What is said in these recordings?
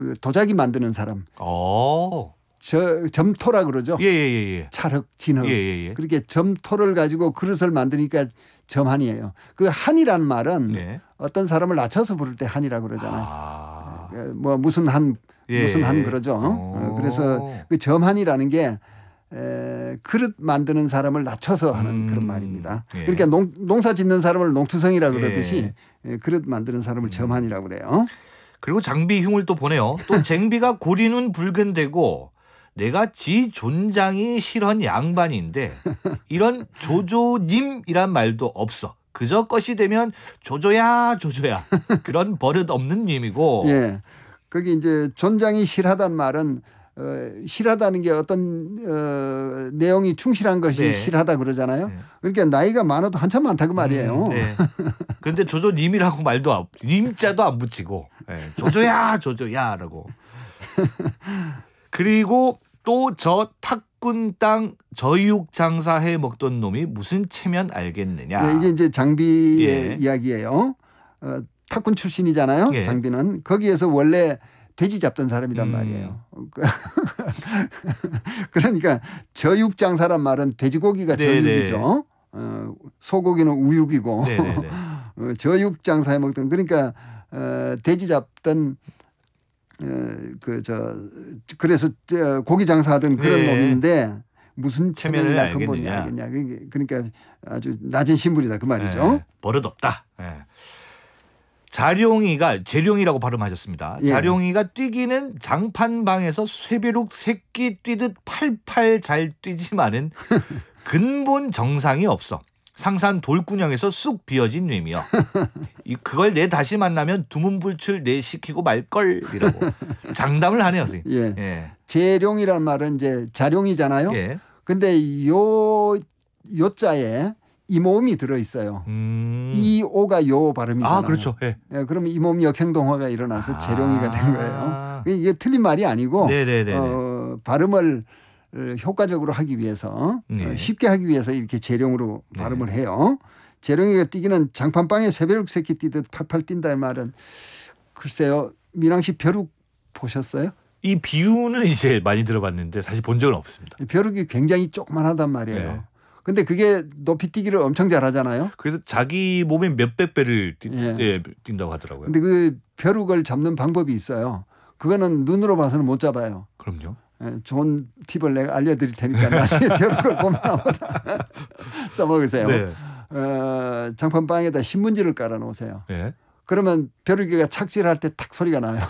그 도자기 만드는 사람. 어. 점토라 그러죠. 예. 찰흙, 진흙. 예. 그렇게 점토를 가지고 그릇을 만드니까 점한이에요. 그 한이란 말은 네. 어떤 사람을 낮춰서 부를 때 한이라고 그러잖아요. 아. 뭐 무슨 한 그러죠. 그래서 그 점한이라는 게 그릇 만드는 사람을 낮춰서 하는 그런 말입니다. 예. 그러니까 농사 짓는 사람을 농투성이라고 그러듯이 그릇 만드는 사람을 점한이라고 그래요. 그리고 장비 흉을 또 보네요. 또 쟁비가 고리는 붉은데고 내가 지 존장이 실헌 양반인데 이런 조조님이란 말도 없어. 그저 것이 되면 조조야 그런 버릇 없는 님이고. 예. 거기 이제 존장이 실하다는 말은 실하다는 게 어떤 내용이 충실한 것이 실하다 그러잖아요. 네. 그러니까 나이가 많아도 한참 많다 그 말이에요. 그런데 조조님이라고 말도 님자도 안 붙이고 조조야라고. 그리고 또 저 탁군 땅 저육 장사해 먹던 놈이 무슨 체면 알겠느냐. 네, 이게 이제 장비의 이야기예요. 탁군 출신이잖아요. 장비는 거기에서 원래 돼지 잡던 사람이란 말이에요. 그러니까 저육 장사란 말은 돼지고기가 저육이죠. 소고기는 우육이고 저육 장사해 먹던 그러니까 돼지 잡던 그래서 고기 장사하던 그런 놈인데 무슨 체면이나 근본이 알겠냐. 그러니까 아주 낮은 신분이다 그 말이죠. 버릇없다. 자룡이가 재룡이라고 발음하셨습니다. 자룡이가 뛰기는 장판방에서 쇠벼룩 새끼 뛰듯 팔팔 잘 뛰지만은 근본 정상이 없어. 상산 돌구녕에서 쑥 비어진 뇌미여. 그걸 내 다시 만나면 두문불출 내 시키고 말걸이라고 장담을 하네요. 재룡이란 말은 이제 자룡이잖아요. 근데 요자에 이모음이 들어 있어요. 이 오가 요 발음이잖아요. 아, 그렇죠. 그러면 이모음 역행동화가 일어나서 재룡이가 된 거예요. 이게 틀린 말이 아니고 발음을 효과적으로 하기 위해서 쉽게 하기 위해서 이렇게 재룡으로 발음을 해요. 재룡이가 뛰기는 장판방에 새벽 새끼 뛰듯 팔팔 뛴다는 말은 글쎄요. 민항 씨 벼룩 보셨어요? 이 비유는 이제 많이 들어봤는데 사실 본 적은 없습니다. 벼룩이 굉장히 조그만하단 말이에요. 근데 그게 높이 뛰기를 엄청 잘하잖아요. 그래서 자기 몸의 몇백 배를 뛴다고 하더라고요. 근데 그 벼룩을 잡는 방법이 있어요. 그거는 눈으로 봐서는 못 잡아요. 그럼요. 좋은 팁을 내가 알려드릴 테니까 나중에 벼룩을 보면 한번 써먹으세요. 장판방에다 신문지를 깔아놓으세요. 그러면 벼룩이가 착지를 할 때 탁 소리가 나요.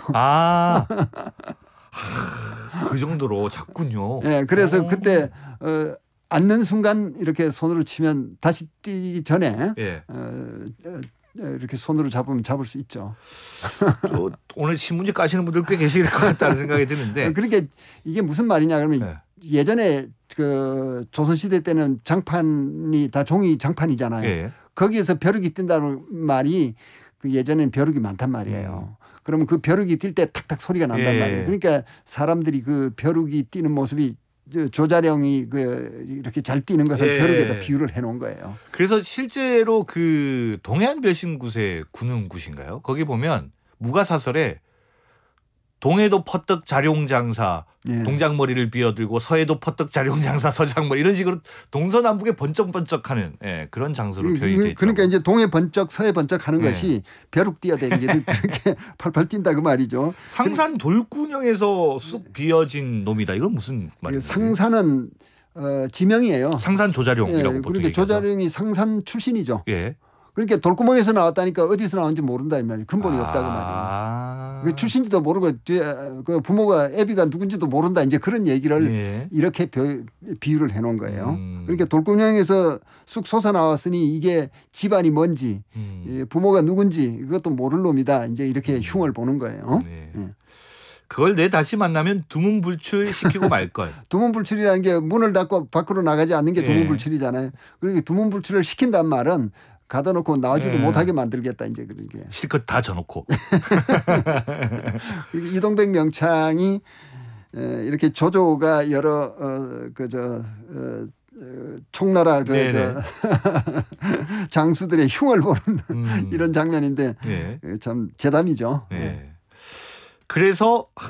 그 정도로 작군요. 그래서 그때 앉는 순간 이렇게 손으로 치면 다시 뛰기 전에 이렇게 손으로 잡으면 잡을 수 있죠. 오늘 신문지 까시는 분들 꽤 계실 것 같다는 생각이 드는데. 그러니까 이게 무슨 말이냐 그러면 예전에 그 조선시대 때는 장판이 다 종이 장판이잖아요. 거기에서 벼룩이 뛴다는 말이 그 예전에는 벼룩이 많단 말이에요. 그러면 그 벼룩이 뛸 때 탁탁 소리가 난단 말이에요. 그러니까 사람들이 그 벼룩이 뛰는 모습이 조자룡이 이렇게 잘 뛰는 것을 벼룩에다 비유를 해놓은 거예요. 그래서 실제로 그 동해안 벼신굿의 군웅굿인가요? 거기 보면 무가사설에 동해도 퍼뜩 자룡장사 동작머리를 비어들고 서해도 퍼뜩 자룡장사 서장머리 이런 식으로 동서남북에 번쩍번쩍하는 그런 장소로 표현이 되어 있죠. 그러니까 이제 동해 번쩍 서해 번쩍하는 것이 벼룩 뛰어다니게 그렇게 팔팔 뛴다 그 말이죠. 상산 돌구녕에서 쑥 비어진 놈이다. 이건 무슨 말이에요? 상산은 지명이에요. 상산 조자룡이라고 보통 그러니까 조자룡이 상산 출신이죠. 그러니까 돌구멍에서 나왔다니까 어디서 나온지 모른다 이 말이에요. 근본이 없다고 말이에요. 출신지도 모르고 그 부모가 애비가 누군지도 모른다 이제 그런 얘기를 이렇게 비유를 해놓은 거예요. 그러니까 돌구멍에서 쑥 솟아 나왔으니 이게 집안이 뭔지 부모가 누군지 그것도 모를 놈이다 이제 이렇게 흉을 보는 거예요. 그걸 내 다시 만나면 두문불출 시키고 말걸. 두문불출이라는 게 문을 닫고 밖으로 나가지 않는 게 두문불출이잖아요. 그러니까 두문불출을 시킨단 말은 가다 놓고 나오지도 못하게 만들겠다 이제 그런 게. 실컷 다 져놓고. 이동백 명창이 이렇게 조조가 여러 총나라 장수들의 흉을 보는 이런 장면인데 참 재담이죠. 그래서